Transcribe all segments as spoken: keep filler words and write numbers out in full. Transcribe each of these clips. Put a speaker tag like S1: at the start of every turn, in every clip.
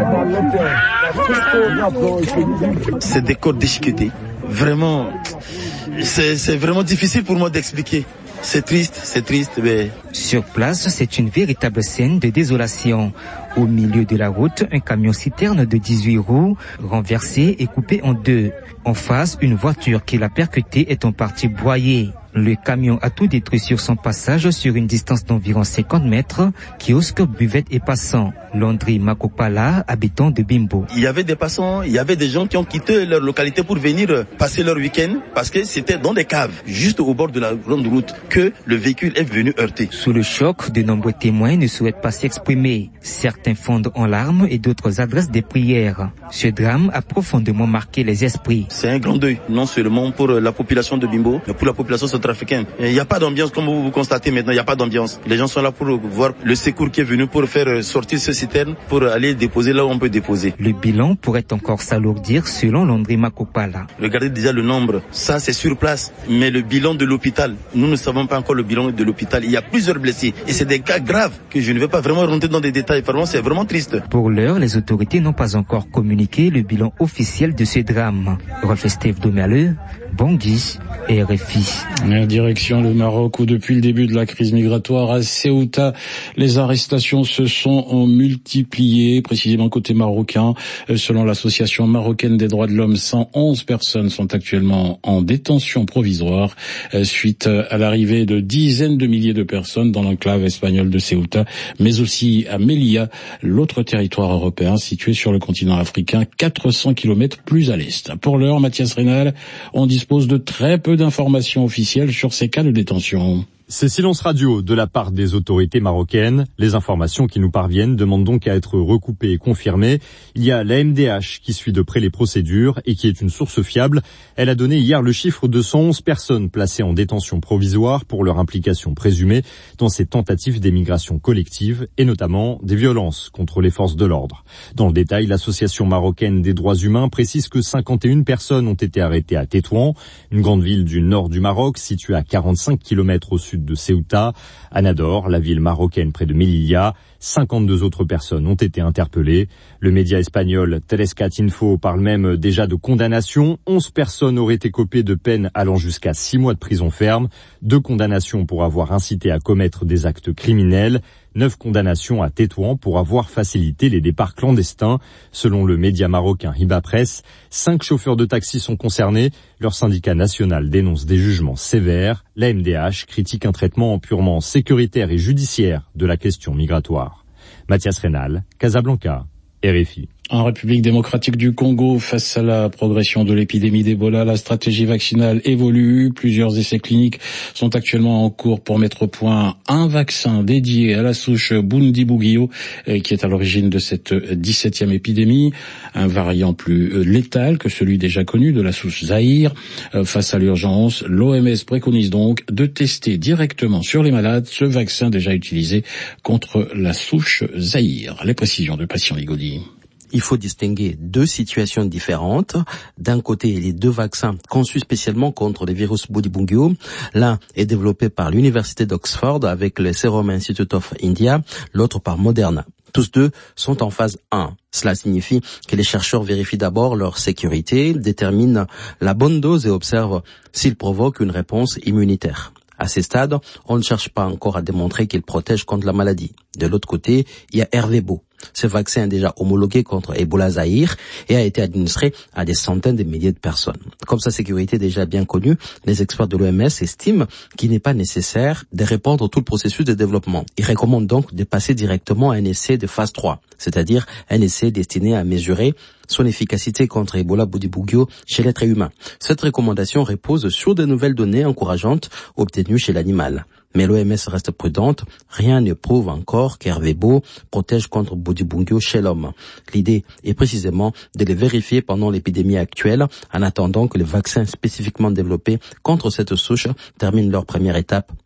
S1: C'est des corps déchiquetés. Vraiment, c'est, c'est vraiment difficile pour moi d'expliquer. C'est triste, c'est triste, mais...
S2: Sur place, c'est une véritable scène de désolation. Au milieu de la route, un camion-citerne de dix-huit roues, renversé et coupé en deux. En face, une voiture qui l'a percutée est en partie broyée. Le camion a tout détruit sur son passage sur une distance d'environ cinquante mètres, kiosque, buvette et passants. Landry Makopala, habitant de Bimbo.
S1: Il y avait des passants, il y avait des gens qui ont quitté leur localité pour venir passer leur week-end parce que c'était dans des caves, juste au bord de la grande route, que le véhicule est venu heurter.
S2: Sous le choc, de nombreux témoins ne souhaitent pas s'exprimer. Certains fondent en larmes et d'autres adressent des prières. Ce drame a profondément marqué les esprits.
S1: C'est un grand deuil, non seulement pour la population de Bimbo, mais pour la population centrafricaine. Il n'y a pas d'ambiance, comme vous, vous constatez maintenant, il n'y a pas d'ambiance. Les gens sont là pour voir le secours qui est venu pour faire sortir ce citerne, pour aller déposer là où on peut déposer.
S2: Le bilan pourrait encore s'alourdir selon Landry Makopala.
S1: Regardez déjà le nombre, ça c'est sur place, mais le bilan de l'hôpital, nous ne savons pas encore le bilan de l'hôpital. Il y a plusieurs blessés et c'est des cas graves que je ne vais pas vraiment rentrer dans des détails. Vraiment, c'est vraiment triste.
S2: Pour l'heure, les autorités n'ont pas encore communiqué le bilan officiel de ce drame. Rolf Steve Domerle, Bangui, R F I.
S3: Direction le Maroc où depuis le début de la crise migratoire à Ceuta, les arrestations se sont multipliées, précisément côté marocain. Selon l'association marocaine des droits de l'homme, cent onze personnes sont actuellement en détention provisoire suite à l'arrivée de dizaines de milliers de personnes dans l'enclave espagnole de Ceuta, mais aussi à Melilla, l'autre territoire européen situé sur le continent africain, quatre cents kilomètres plus à l'est. Pour l'heure, Mathias Rénal, on dispose de très peu d'informations officielles sur ces cas de détention.
S4: C'est silence radio de la part des autorités marocaines. Les informations qui nous parviennent demandent donc à être recoupées et confirmées. Il y a la M D H qui suit de près les procédures et qui est une source fiable. Elle a donné hier le chiffre de cent onze personnes placées en détention provisoire pour leur implication présumée dans ces tentatives d'émigration collective et notamment des violences contre les forces de l'ordre. Dans le détail, l'association marocaine des droits humains précise que cinquante et une personnes ont été arrêtées à Tétouan, une grande ville du nord du Maroc située à quarante-cinq kilomètres au sud de Ceuta. À Nador, la ville marocaine près de Melilla, cinquante-deux autres personnes ont été interpellées. Le média espagnol Telescat Info parle même déjà de condamnation. onze personnes auraient écopé de peines allant jusqu'à six mois de prison ferme, deux condamnations pour avoir incité à commettre des actes criminels, neuf condamnations à Tétouan pour avoir facilité les départs clandestins. Selon le média marocain Hiba Press, cinq chauffeurs de taxi sont concernés. Leur syndicat national dénonce des jugements sévères. La M D H critique un traitement purement sécuritaire et judiciaire de la question migratoire. Mathias Rénal, Casablanca, R F I.
S3: En République démocratique du Congo, face à la progression de l'épidémie d'Ebola, la stratégie vaccinale évolue. Plusieurs essais cliniques sont actuellement en cours pour mettre au point un vaccin dédié à la souche Bundibugyo, qui est à l'origine de cette dix-septième épidémie. Un variant plus létal que celui déjà connu de la souche Zaïre. Face à l'urgence, l'O M S préconise donc de tester directement sur les malades ce vaccin déjà utilisé contre la souche Zaïre. Les précisions de Patient Ligodi.
S5: Il faut distinguer deux situations différentes. D'un côté, les deux vaccins conçus spécialement contre le virus Bundibugyo. L'un est développé par l'université d'Oxford avec le Serum Institute of India, l'autre par Moderna. Tous deux sont en phase un. Cela signifie que les chercheurs vérifient d'abord leur sécurité, déterminent la bonne dose et observent s'ils provoquent une réponse immunitaire. À ce stade, on ne cherche pas encore à démontrer qu'ils protègent contre la maladie. De l'autre côté, il y a Ervebo. Ce vaccin est déjà homologué contre Ebola Zaïre et a été administré à des centaines de milliers de personnes. Comme sa sécurité est déjà bien connue, les experts de l'O M S estiment qu'il n'est pas nécessaire de répandre tout le processus de développement. Ils recommandent donc de passer directement à un essai de phase trois, c'est-à-dire un essai destiné à mesurer son efficacité contre Ebola Bundibugyo chez l'être humain. Cette recommandation repose sur de nouvelles données encourageantes obtenues chez l'animal. Mais l'O M S reste prudente, rien ne prouve encore qu'Ervebo protège contre Bundibugyo chez l'homme. L'idée est précisément de les vérifier pendant l'épidémie actuelle, en attendant que les vaccins spécifiquement développés contre cette souche terminent leur première étape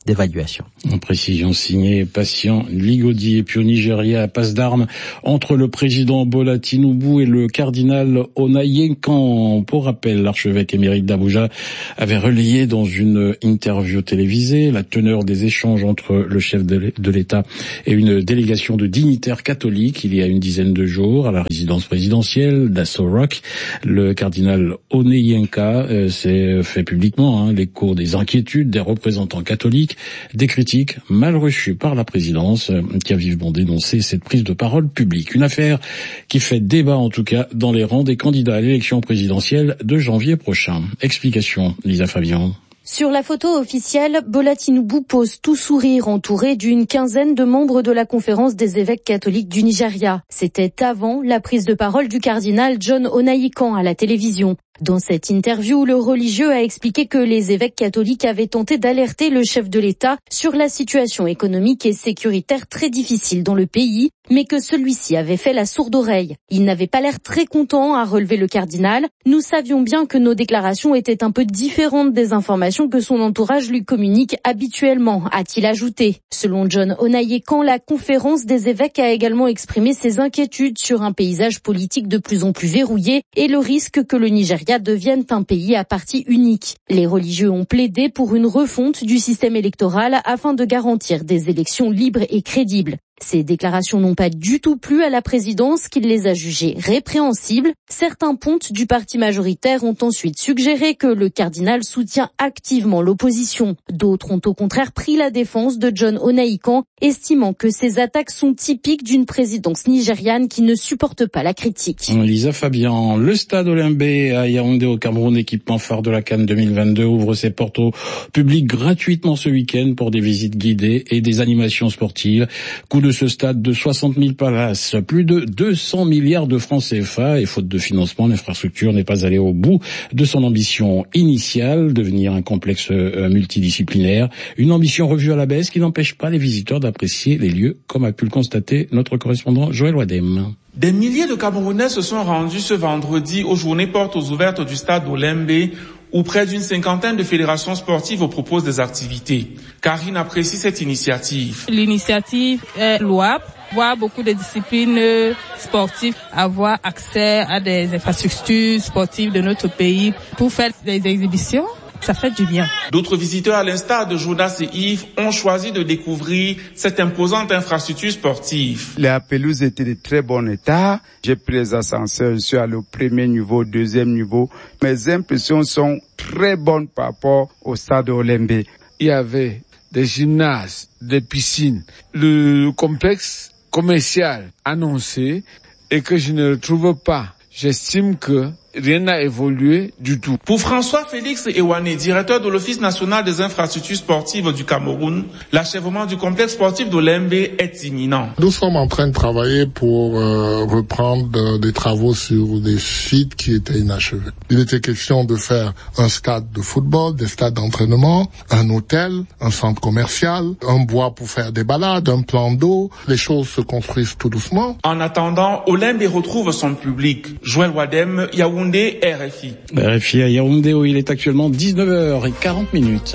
S5: d'évaluation.
S3: En précision signée Patient Ligodi. Et puis au Nigeria, passe d'armes entre le président Bola Tinubu et le cardinal Onayenkan. Pour rappel, l'archevêque émérite d'Abuja avait relayé dans une interview télévisée la teneur des échanges entre le chef de l'État et une délégation de dignitaires catholiques il y a une dizaine de jours à la résidence présidentielle d'Aso Rock. Le cardinal Onayenkan euh, s'est fait publiquement hein, l'écho des inquiétudes des représentants catholiques, des critiques mal reçues par la présidence euh, qui a vivement dénoncé cette prise de parole publique. Une affaire qui fait débat en tout cas dans les rangs des candidats à l'élection présidentielle de janvier prochain. Explication, Lisa Fabian.
S6: Sur la photo officielle, Bola Tinubu pose tout sourire entouré d'une quinzaine de membres de la conférence des évêques catholiques du Nigeria. C'était avant la prise de parole du cardinal John Onayenkan à la télévision. Dans cette interview, le religieux a expliqué que les évêques catholiques avaient tenté d'alerter le chef de l'État sur la situation économique et sécuritaire très difficile dans le pays, mais que celui-ci avait fait la sourde oreille. Il n'avait pas l'air très content, a relevé le cardinal. Nous savions bien que nos déclarations étaient un peu différentes des informations que son entourage lui communique habituellement, a-t-il ajouté. Selon John Onayenkan, la conférence des évêques a également exprimé ses inquiétudes sur un paysage politique de plus en plus verrouillé et le risque que le Nigeria devienne un pays à parti unique. Les religieux ont plaidé pour une refonte du système électoral afin de garantir des élections libres et crédibles. Ces déclarations n'ont pas du tout plu à la présidence qui les a jugées répréhensibles. Certains pontes du parti majoritaire ont ensuite suggéré que le cardinal soutient activement l'opposition. D'autres ont au contraire pris la défense de John Onayenkan, estimant que ces attaques sont typiques d'une présidence nigériane qui ne supporte pas la critique.
S3: Lisa Fabian, le stade Olembe à Yaoundé au Cameroun, équipement phare de la CAN deux mille vingt-deux, ouvre ses portes au public gratuitement ce week-end pour des visites guidées et des animations sportives. Coup de ce stade de soixante mille places, plus de deux cents milliards de francs C F A et faute de financement, l'infrastructure n'est pas allée au bout de son ambition initiale, devenir un complexe multidisciplinaire. Une ambition revue à la baisse qui n'empêche pas les visiteurs d'apprécier les lieux, comme a pu le constater notre correspondant Joël Wadem.
S7: Des milliers de Camerounais se sont rendus ce vendredi aux journées portes ouvertes du stade Olembe, où près d'une cinquantaine de fédérations sportives proposent des activités. Karine apprécie cette initiative.
S8: L'initiative est louable. Voir beaucoup de disciplines sportives, avoir accès à des infrastructures sportives de notre pays pour faire des exhibitions. Ça fait du bien.
S7: D'autres visiteurs, à l'instar de Jonas et Yves, ont choisi de découvrir cette imposante infrastructure sportive.
S9: Les pelouses étaient de très bon état. J'ai pris les ascenseurs, je suis allé au premier niveau, deuxième niveau. Mes impressions sont très bonnes par rapport au stade Olembe.
S10: Il y avait des gymnases, des piscines, le complexe commercial annoncé et que je ne le trouve pas. J'estime que rien n'a évolué du tout.
S7: Pour François Félix Ewane, directeur de l'Office national des infrastructures sportives du Cameroun, l'achèvement du complexe sportif d'Olembe est imminent.
S11: Nous sommes en train de travailler pour euh, reprendre euh, des travaux sur des sites qui étaient inachevés. Il était question de faire un stade de football, des stades d'entraînement, un hôtel, un centre commercial, un bois pour faire des balades, un plan d'eau. Les choses se construisent tout doucement.
S7: En attendant, Olembe retrouve son public. Joël Wadem, Yaoundé. R F I.
S3: R F I à Yaoundé où il est actuellement dix-neuf heures quarante minutes.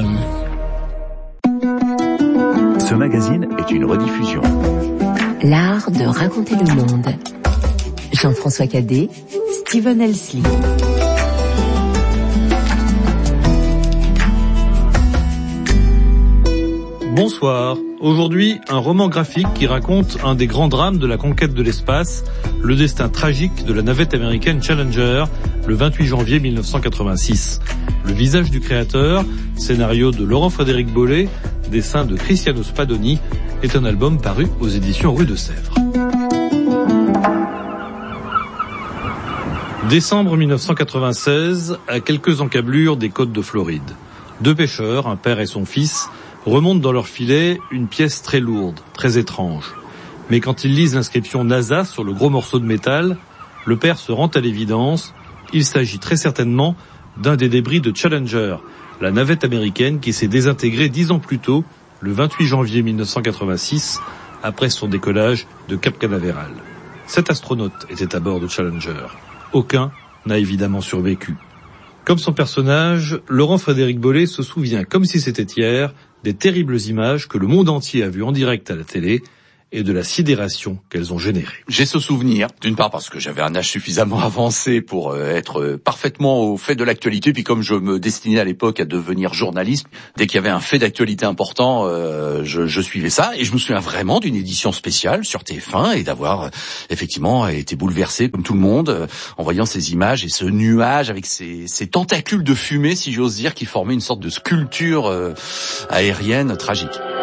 S12: Ce magazine est une rediffusion.
S13: L'art de raconter le monde. Jean-François Cadet, Steven Elsley.
S14: Bonsoir. Aujourd'hui, un roman graphique qui raconte un des grands drames de la conquête de l'espace, le destin tragique de la navette américaine Challenger, le vingt-huit janvier mille neuf cent quatre-vingt-six. Le visage du créateur, scénario de Laurent-Frédéric Bollet, dessin de Cristiano Spadoni, est un album paru aux éditions Rue de Sèvres. Décembre mille neuf cent quatre-vingt-seize, à quelques encablures des côtes de Floride. Deux pêcheurs, un père et son fils, remontent dans leur filet une pièce très lourde, très étrange. Mais quand ils lisent l'inscription NASA sur le gros morceau de métal, le père se rend à l'évidence, il s'agit très certainement d'un des débris de Challenger, la navette américaine qui s'est désintégrée dix ans plus tôt, le vingt-huit janvier mille neuf cent quatre-vingt-six, après son décollage de Cap Canaveral. Sept astronautes étaient à bord de Challenger. Aucun n'a évidemment survécu. Comme son personnage, Laurent Frédéric Bollet se souvient, comme si c'était hier, des terribles images que le monde entier a vues en direct à la télé et de la sidération qu'elles ont générée.
S15: J'ai ce souvenir, d'une part parce que j'avais un âge suffisamment avancé pour euh, être euh, parfaitement au fait de l'actualité, puis comme je me destinais à l'époque à devenir journaliste, dès qu'il y avait un fait d'actualité important, euh, je, je suivais ça, et je me souviens vraiment d'une édition spéciale sur T F un, et d'avoir euh, effectivement été bouleversé comme tout le monde, euh, en voyant ces images et ce nuage avec ces, ces tentacules de fumée, si j'ose dire, qui formaient une sorte de sculpture euh, aérienne tragique.